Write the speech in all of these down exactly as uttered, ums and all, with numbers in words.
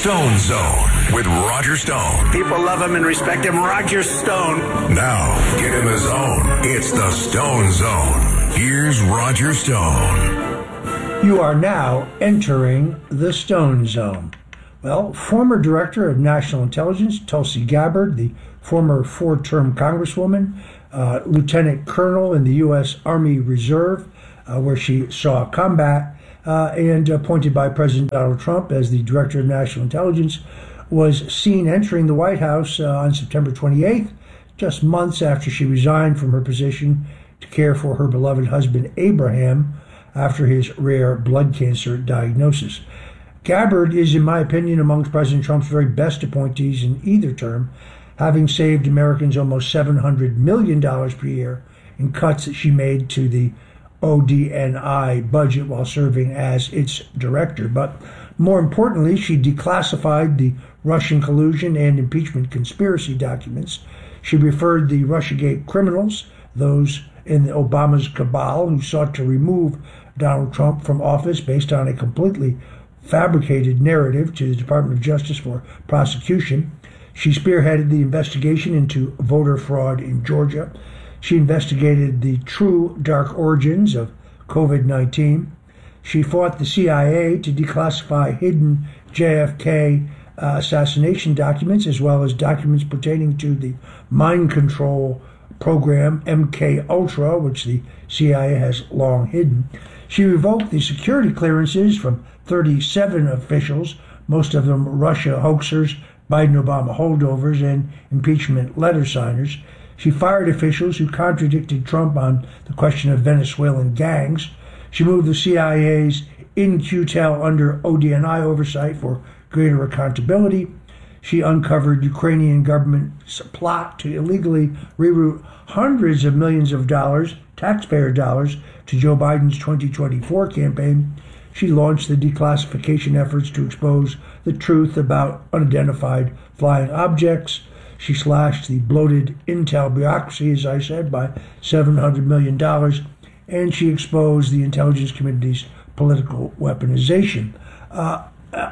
Stone Zone with Roger Stone. People love him and respect him. Roger Stone. Now, get in the zone. It's the Stone Zone. Here's Roger Stone. You are now entering the Stone Zone. Well, former Director of National Intelligence, Tulsi Gabbard, the former four-term Congresswoman, uh, Lieutenant Colonel in the U S Army Reserve, uh, where she saw combat, uh, and appointed by President Donald Trump as the Director of National Intelligence, was seen entering the White House uh, on September twenty-eighth, just months after she resigned from her position to care for her beloved husband Abraham after his rare blood cancer diagnosis. Gabbard is, in my opinion, amongst President Trump's very best appointees in either term, having saved Americans almost seven hundred million dollars per year in cuts that she made to the O D N I budget while serving as its director. But more importantly, she declassified the Russian collusion and impeachment conspiracy documents. She referred the Russiagate criminals, those in Obama's cabal who sought to remove Donald Trump from office based on a completely fabricated narrative, to the Department of Justice for prosecution. She spearheaded the investigation into voter fraud in Georgia. She investigated the true dark origins of COVID nineteen. She fought the C I A to declassify hidden J F K uh, assassination documents, as well as documents pertaining to the mind control program M K Ultra, which the C I A has long hidden. She revoked the security clearances from thirty-seven officials, most of them Russia hoaxers, Biden-Obama holdovers, and impeachment letter signers. She fired officials who contradicted Trump on the question of Venezuelan gangs. She moved the C I A's In-Q-Tel under O D N I oversight for greater accountability. She uncovered Ukrainian government's plot to illegally reroute hundreds of millions of dollars, taxpayer dollars, to Joe Biden's twenty twenty-four campaign. She launched the declassification efforts to expose the truth about unidentified flying objects. She slashed the bloated intel bureaucracy, as I said, by seven hundred million dollars, and she exposed the intelligence community's political weaponization. Uh,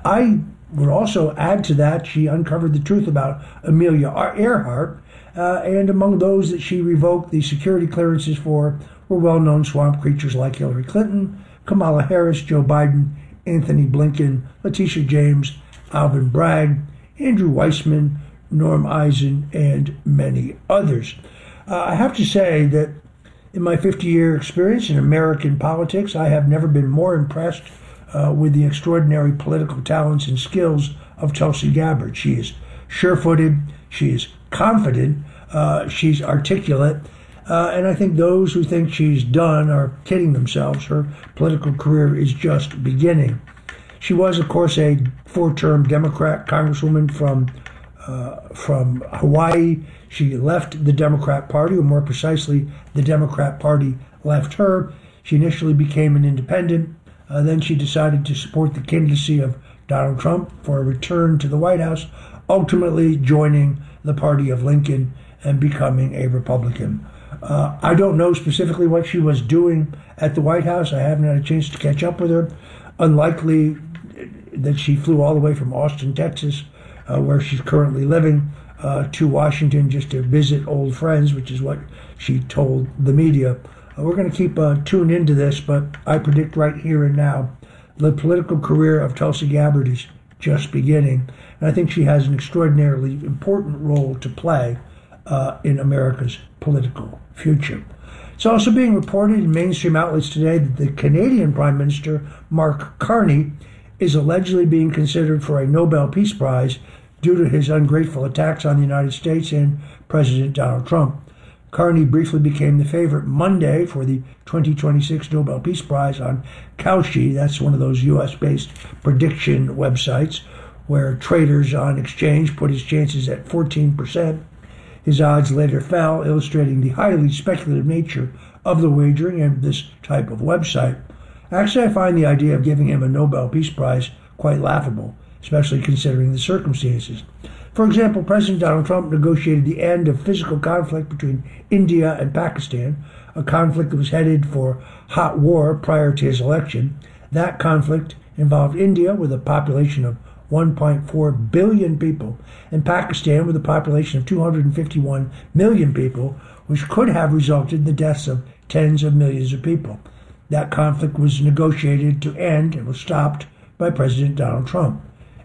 I would also add to that, she uncovered the truth about Amelia Earhart, uh, and among those that she revoked the security clearances for were well-known swamp creatures like Hillary Clinton, Kamala Harris, Joe Biden, Anthony Blinken, Letitia James, Alvin Bragg, Andrew Weissman, Norm Eisen, and many others. Uh, I have to say that in my fifty-year experience in American politics, I have never been more impressed uh, with the extraordinary political talents and skills of Tulsi Gabbard. She is sure-footed, she is confident, uh, she's articulate, uh, and I think those who think she's done are kidding themselves. Her political career is just beginning. She was, of course, a four-term Democrat congresswoman from Uh, from Hawaii. She left the Democrat Party, or more precisely, the Democrat Party left her. She initially became an independent. Uh, then she decided to support the candidacy of Donald Trump for a return to the White House, ultimately joining the party of Lincoln and becoming a Republican. Uh, I don't know specifically what she was doing at the White House. I haven't had a chance to catch up with her. Unlikely that she flew all the way from Austin, Texas, Uh, where she's currently living, uh, to Washington just to visit old friends, which is what she told the media. Uh, we're going to keep uh, tuned into this, but I predict right here and now the political career of Tulsi Gabbard is just beginning, and I think she has an extraordinarily important role to play uh, in America's political future. It's also being reported in mainstream outlets today that the Canadian Prime Minister, Mark Carney, is allegedly being considered for a Nobel Peace Prize due to his ungrateful attacks on the United States and President Donald Trump. Carney briefly became the favorite Monday for the twenty twenty-six Nobel Peace Prize on Kalshi. That's one of those U S-based prediction websites where traders on exchange put his chances at fourteen percent. His odds later fell, illustrating the highly speculative nature of the wagering and this type of website. Actually, I find the idea of giving him a Nobel Peace Prize quite laughable, especially considering the circumstances. For example, President Donald Trump negotiated the end of physical conflict between India and Pakistan, a conflict that was headed for hot war prior to his election. That conflict involved India, with a population of one point four billion people, and Pakistan, with a population of two hundred fifty-one million people, which could have resulted in the deaths of tens of millions of people. That conflict was negotiated to end and was stopped by President Donald Trump.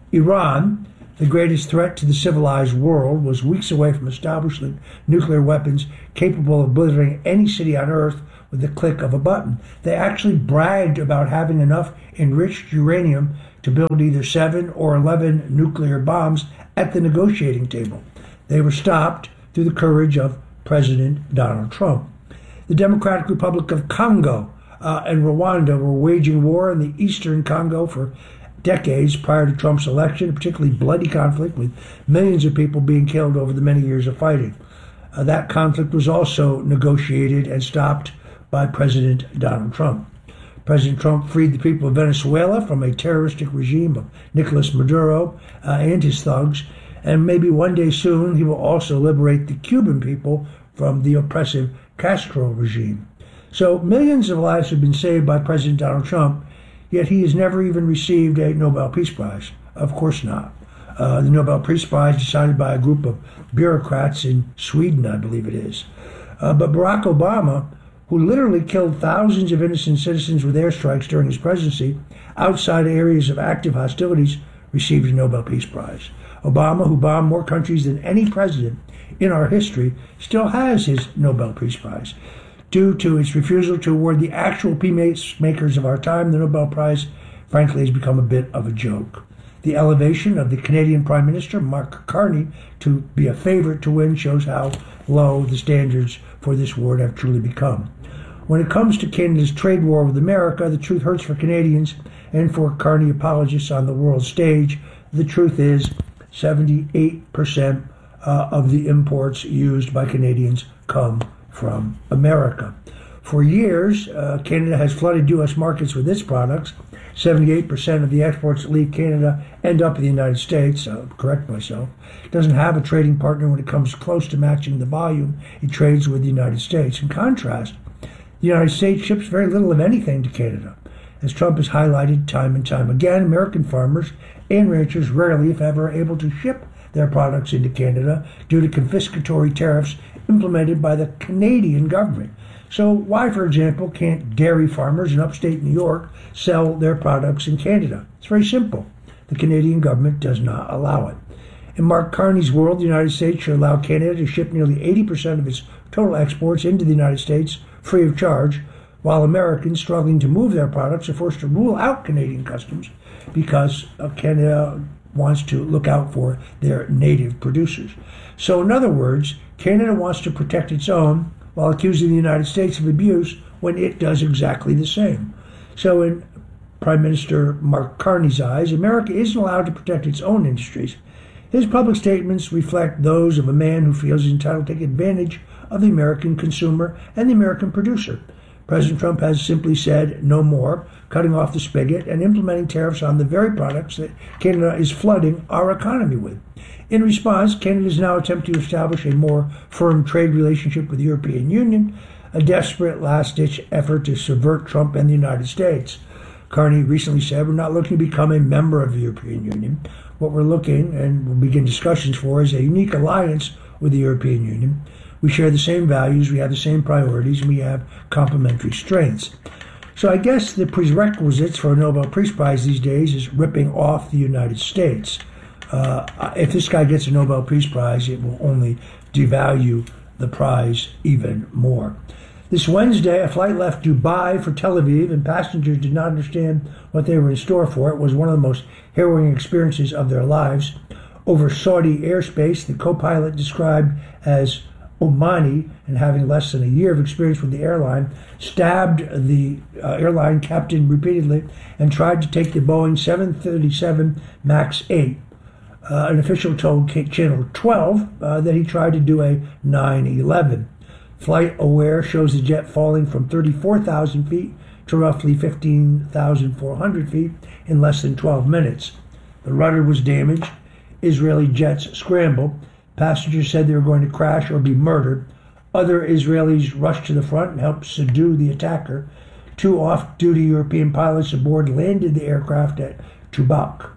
Iran, the greatest threat to the civilized world, was weeks away from establishing nuclear weapons capable of obliterating any city on Earth with the click of a button. They actually bragged about having enough enriched uranium to build either seven or eleven nuclear bombs at the negotiating table. They were stopped through the courage of President Donald Trump. The Democratic Republic of Congo uh, and Rwanda were waging war in the eastern Congo for decades prior to Trump's election, a particularly bloody conflict with millions of people being killed over the many years of fighting. Uh, that conflict was also negotiated and stopped by President Donald Trump. President Trump freed the people of Venezuela from a terroristic regime of Nicolas Maduro uh, and his thugs, and maybe one day soon he will also liberate the Cuban people from the oppressive Castro regime. So millions of lives have been saved by President Donald Trump, yet he has never even received a Nobel Peace Prize. Of course not. Uh, the Nobel Peace Prize decided by a group of bureaucrats in Sweden, I believe it is. Uh, but Barack Obama, who literally killed thousands of innocent citizens with airstrikes during his presidency outside areas of active hostilities, received a Nobel Peace Prize. Obama, who bombed more countries than any president in our history, still has his Nobel Peace Prize. Due to its refusal to award the actual peacemakers of our time the Nobel Prize, frankly, has become a bit of a joke. The elevation of the Canadian Prime Minister, Mark Carney, to be a favorite to win shows how low the standards for this award have truly become. When it comes to Canada's trade war with America, the truth hurts for Canadians and for Carney apologists on the world stage. The truth is seventy-eight percent uh, of the imports used by Canadians come from America. For years, uh, Canada has flooded U S markets with its products. seventy-eight percent of the exports that leave Canada end up in the United States. I'll correct myself. It doesn't have a trading partner when it comes close to matching the volume it trades with the United States. In contrast, the United States ships very little of anything to Canada. As Trump has highlighted time and time again, American farmers and ranchers rarely, if ever, are able to ship their products into Canada due to confiscatory tariffs implemented by the Canadian government. So why, for example, can't dairy farmers in upstate New York sell their products in Canada? It's very simple. The Canadian government does not allow it. In Mark Carney's world, the United States should allow Canada to ship nearly eighty percent of its total exports into the United States free of charge, while Americans struggling to move their products are forced to rule out Canadian customs because Canada wants to look out for their native producers. So in other words, Canada wants to protect its own while accusing the United States of abuse when it does exactly the same. So in Prime Minister Mark Carney's eyes, America isn't allowed to protect its own industries. His public statements reflect those of a man who feels he's entitled to take advantage of the American consumer and the American producer. President Trump has simply said no more, cutting off the spigot and implementing tariffs on the very products that Canada is flooding our economy with. In response, Canada is now attempting to establish a more firm trade relationship with the European Union, a desperate last-ditch effort to subvert Trump and the United States. Carney recently said, we're not looking to become a member of the European Union. What we're looking, and we'll begin discussions for, is a unique alliance with the European Union. We share the same values, we have the same priorities, and we have complementary strengths. So I guess the prerequisites for a Nobel Peace Prize these days is ripping off the United States. Uh, if this guy gets a Nobel Peace Prize, it will only devalue the prize even more. This Wednesday, a flight left Dubai for Tel Aviv, and passengers did not understand what they were in store for. It was one of the most harrowing experiences of their lives. Over Saudi airspace, the co-pilot described as Omani, and having less than a year of experience with the airline, stabbed the uh, airline captain repeatedly and tried to take the Boeing seven thirty-seven MAX eight. Uh, an official told Channel twelve uh, that he tried to do a nine eleven. Flight Aware shows the jet falling from thirty-four thousand feet to roughly fifteen thousand four hundred feet in less than twelve minutes. The rudder was damaged. Israeli jets scrambled. Passengers said they were going to crash or be murdered. Other Israelis rushed to the front and helped subdue the attacker. Two off-duty European pilots aboard landed the aircraft at Tubak.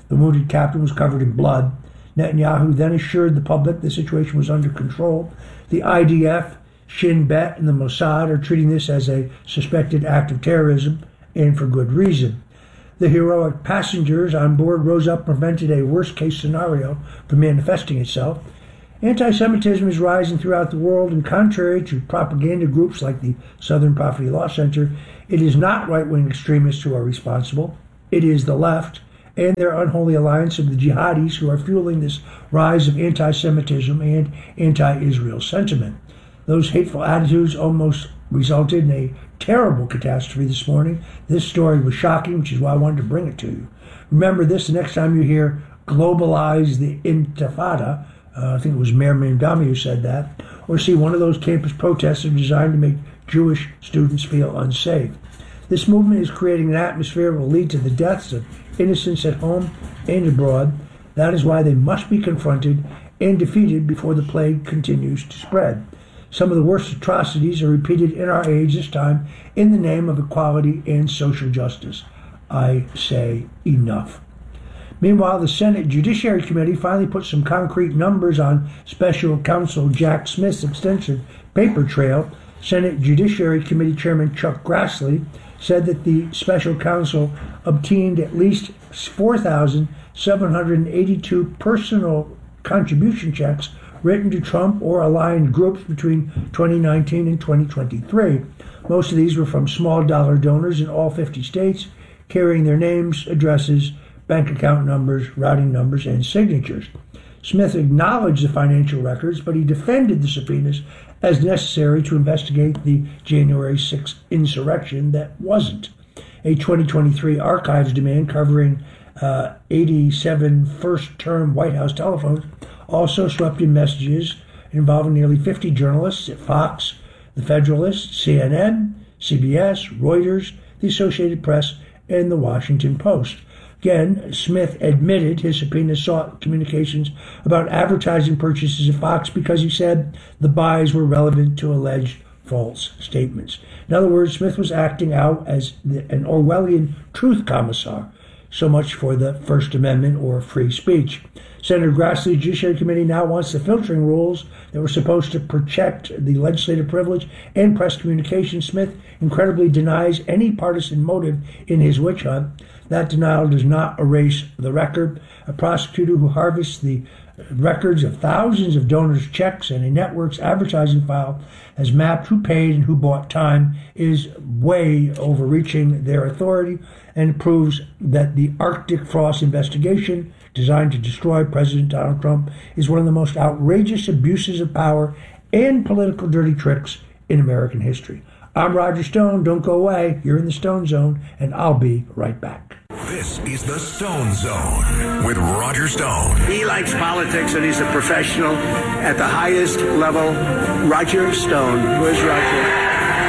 The wounded captain was covered in blood. Netanyahu then assured the public the situation was under control. The I D F, Shin Bet, and the Mossad are treating this as a suspected act of terrorism, and for good reason. The heroic passengers on board rose up and prevented a worst-case scenario from manifesting itself. Anti-Semitism is rising throughout the world, and contrary to propaganda groups like the Southern Poverty Law Center, it is not right-wing extremists who are responsible. It is the left and their unholy alliance of the jihadis who are fueling this rise of anti-Semitism and anti-Israel sentiment. Those hateful attitudes almost resulted in a terrible catastrophe this morning. This story was shocking, which is why I wanted to bring it to you. Remember this the next time you hear globalize the intifada. Uh, I think it was Mayor Mamdani who said that. Or see one of those campus protests that are designed to make Jewish students feel unsafe. This movement is creating an atmosphere that will lead to the deaths of innocents at home and abroad. That is why they must be confronted and defeated before the plague continues to spread. Some of the worst atrocities are repeated in our age, this time in the name of equality and social justice. I say enough. Meanwhile, the Senate Judiciary Committee finally put some concrete numbers on Special Counsel Jack Smith's extensive paper trail. Senate Judiciary Committee Chairman Chuck Grassley said that the special counsel obtained at least four thousand seven hundred eighty-two personal contribution checks written to Trump or aligned groups between twenty nineteen and twenty twenty-three. Most of these were from small dollar donors in all fifty states, carrying their names, addresses, bank account numbers, routing numbers, and signatures. Smith acknowledged the financial records, but he defended the subpoenas as necessary to investigate the January sixth insurrection that wasn't. A twenty twenty-three archives demand covering uh, eighty-seven first-term White House telephones also swept in messages involving nearly fifty journalists at Fox, The Federalist, C N N, C B S, Reuters, the Associated Press, and The Washington Post. Again, Smith admitted his subpoena sought communications about advertising purchases at Fox because he said the buys were relevant to alleged false statements. In other words, Smith was acting out as an Orwellian truth commissar. So much for the First Amendment or free speech. Senator Grassley's Judiciary Committee now wants the filtering rules that were supposed to protect the legislative privilege and press communication. Smith incredibly denies any partisan motive in his witch hunt. That denial does not erase the record. A prosecutor who harvests the records of thousands of donors' checks and a network's advertising file has mapped who paid and who bought time is way overreaching their authority, and it proves that the Arctic Frost investigation designed to destroy President Donald Trump is one of the most outrageous abuses of power and political dirty tricks in American history. I'm Roger Stone. Don't go away. You're in the Stone Zone, and I'll be right back. This is the Stone Zone with Roger Stone. He likes politics and he's a professional at the highest level. Roger Stone. Where's Roger?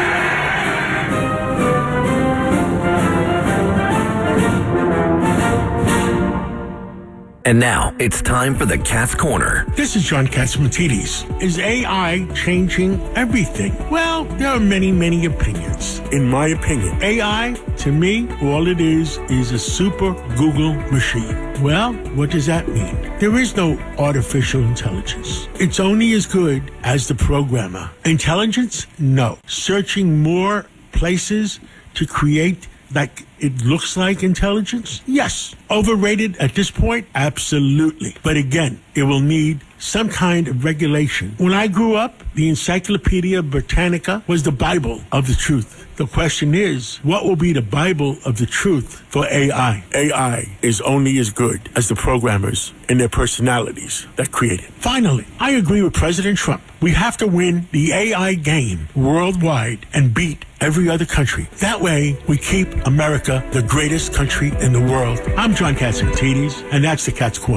And now, it's time for the Cat's Corner. This is John Catsimatidis. Is A I changing everything? Well, there are many, many opinions. In my opinion, A I, to me, all it is, is a super Google machine. Well, what does that mean? There is no artificial intelligence. It's only as good as the programmer. Intelligence? No. Searching more places to create like it looks like intelligence? Yes. Overrated at this point? Absolutely. But again, it will need some kind of regulation. When I grew up, the Encyclopedia Britannica was the Bible of the truth. The question is, what will be the Bible of the truth for A I? A I is only as good as the programmers and their personalities that create it. Finally, I agree with President Trump. We have to win the A I game worldwide and beat every other country. That way, we keep America the greatest country in the world. I'm John Catsimatidis, and that's the Cat's Corner.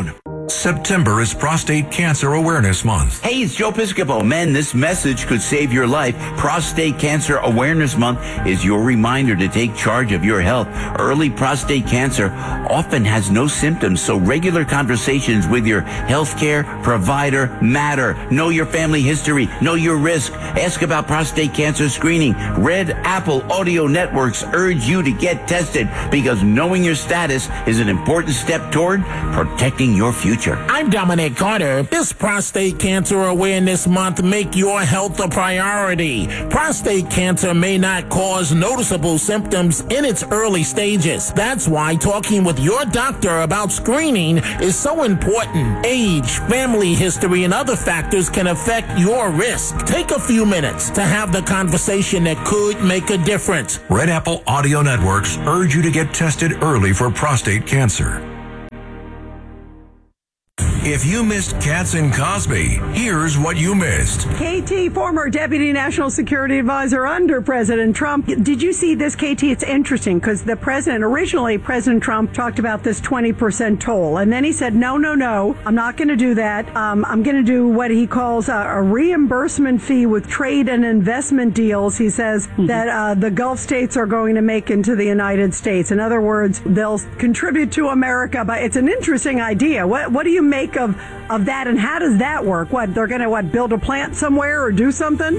September is Prostate Cancer Awareness Month. Hey, it's Joe Piscopo. Men, this message could save your life. Prostate Cancer Awareness Month is your reminder to take charge of your health. Early prostate cancer often has no symptoms, so regular conversations with your healthcare provider matter. Know your family history. Know your risk. Ask about prostate cancer screening. Red Apple Audio Networks urge you to get tested because knowing your status is an important step toward protecting your future. I'm Dominic Carter. This Prostate Cancer Awareness Month, make your health a priority. Prostate cancer may not cause noticeable symptoms in its early stages. That's why talking with your doctor about screening is so important. Age, family history, and other factors can affect your risk. Take a few minutes to have the conversation that could make a difference. Red Apple Audio Networks urge you to get tested early for prostate cancer. If you missed Katz and Cosby, here's what you missed. K T, former Deputy National Security Advisor under President Trump. Did you see this, K T? It's interesting because the president, originally President Trump talked about this twenty percent toll. And then he said, no, no, no, I'm not going to do that. Um, I'm going to do what he calls a, a reimbursement fee with trade and investment deals. He says mm-hmm. that uh, the Gulf states are going to make into the United States. In other words, they'll contribute to America. But it's an interesting idea. What, what do you make of of that, and how does that work? What, they're going to what build a plant somewhere or do something?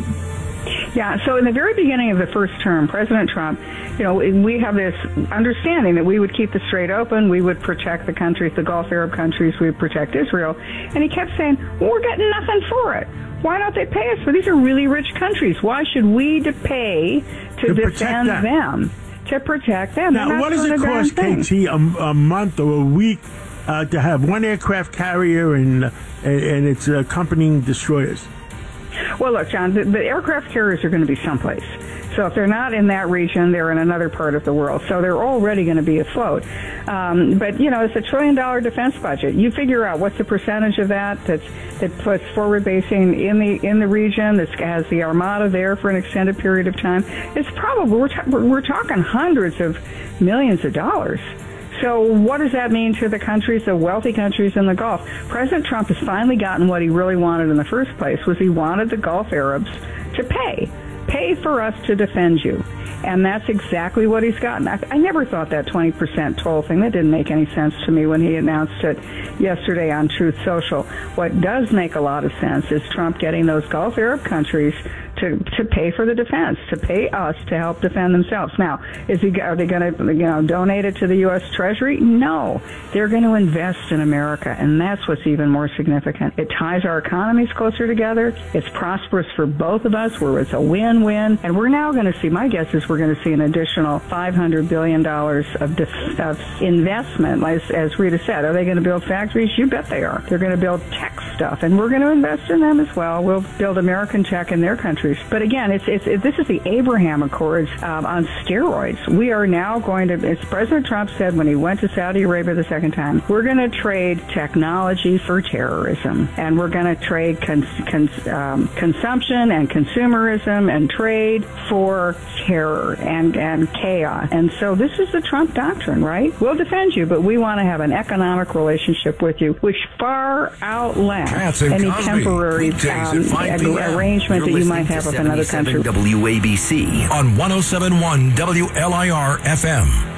Yeah, so in the very beginning of the first term, President Trump, you know, we have this understanding that we would keep the Strait open, we would protect the countries, the Gulf Arab countries, we would protect Israel, and he kept saying, well, we're getting nothing for it. Why don't they pay us? Well, these are really rich countries. Why should we pay to, to defend them. them? To protect them. Now, what does it cost, K T, a, a month or a week Uh, to have one aircraft carrier and uh, and its accompanying destroyers? Well, look, John, the, the aircraft carriers are going to be someplace. So if they're not in that region, they're in another part of the world. So they're already going to be afloat. Um, but, you know, it's a trillion-dollar defense budget. You figure out what's the percentage of that that's, that puts forward basing in the in the region, that has the Armada there for an extended period of time. It's probably, we're, ta- we're talking hundreds of millions of dollars. So what does that mean to the countries, the wealthy countries in the Gulf? President Trump has finally gotten what he really wanted in the first place, was he wanted the Gulf Arabs to pay. Pay for us to defend you. And that's exactly what he's gotten. I, I never thought that twenty percent toll thing, that didn't make any sense to me when he announced it yesterday on Truth Social. What does make a lot of sense is Trump getting those Gulf Arab countries to to pay for the defense, to pay us to help defend themselves. Now, is he are they going to you know donate it to the U S Treasury? No, they're going to invest in America, and that's what's even more significant. It ties our economies closer together. It's prosperous for both of us, where it's a win-win. And we're now going to see, my guess is we're going to see an additional five hundred billion dollars of, def- of investment. As, as Rita said, are they going to build factories? You bet they are. They're going to build tech stuff, and we're going to invest in them as well. We'll build American tech in their country. But again, it's, it's it, this is the Abraham Accords um, on steroids. We are now going to, as President Trump said when he went to Saudi Arabia the second time, we're going to trade technology for terrorism, and we're going to trade cons, cons, um, consumption and consumerism and trade for terror and, and chaos. And so this is the Trump doctrine, right? We'll defend you, but we want to have an economic relationship with you, which far outlasts any Cosby. temporary um, arrangement You're that you might have with another country. W A B C on one oh seven point one W L I R F M.